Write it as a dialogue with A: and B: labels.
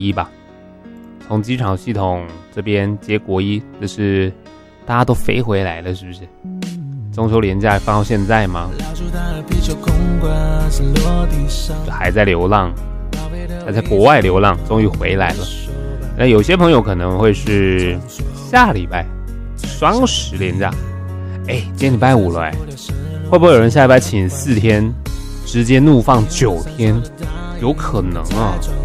A: 一吧，从机场系统这边接国一，这是大家都飞回来了，是不是？中秋连假放到现在吗？还在流浪，还在国外流浪，终于回来了。那有些朋友可能会是下礼拜双十连假，今天礼拜五了，会不会有人下礼拜请4天，直接怒放9天？有可能啊。